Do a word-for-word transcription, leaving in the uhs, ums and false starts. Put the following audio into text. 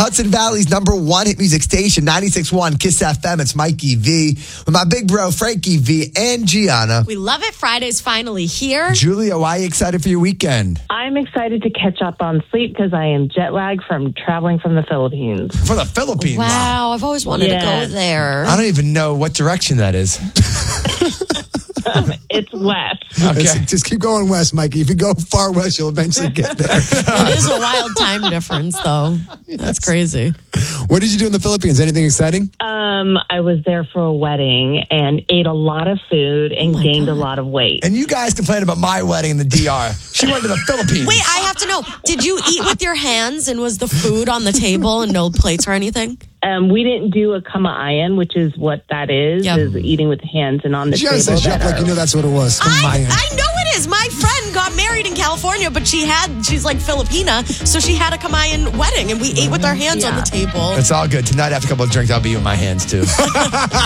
Hudson Valley's number one hit music station, ninety-six point one Kiss F M. It's Mikey V with my big bro, Frankie V, and Gianna. We love it. Friday's finally here. Julia, why are you excited for your weekend? I'm excited to catch up on sleep because I am jet lagged from traveling from the Philippines. For the Philippines? Wow, I've always wanted Yeah. to go there. I don't even know what direction that is. It's west. Okay. Just, just keep going west, Mikey. If you go far west, you'll eventually get there. It is a wild time difference, though. That's crazy. What did you do in the Philippines? Anything exciting? Um, I was there for a wedding and ate a lot of food and my gained God. a lot of weight. And you guys complained about my wedding in the D R. She went to the Philippines. Wait, I have to know. Did you eat with your hands and was the food on the table and no plates or anything? Um, we didn't do a kamaayan, which is what that is, Yep. is eating with hands and on the Gianna table. says that yep like are- you know that's what it was. From my I, end. I know it is. My friend got married in California, but she had, she's like Filipina, so she had a Kamayan wedding and we ate with our hands on the table. It's all good. Tonight, after a couple of drinks, I'll be with my hands, too.